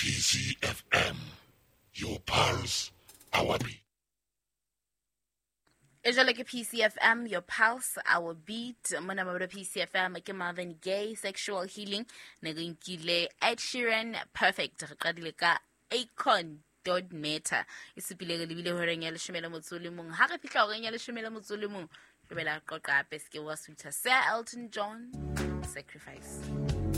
PCFM, your pulse, our beat. Ejale ke PCFM, your pulse, our beat. Mona mabado PCFM ke Marvin Gaye, sexual healing. Nego inkile Ed Sheeran, perfect. Qadile ka Akon.meta. Isipile ke lebile ho reng ya leshomela motsole mong. Ha re fihla ho reng ya leshomela motsole mong. Re bela qoqa peske wa suita Sir Elton John, Sacrifice.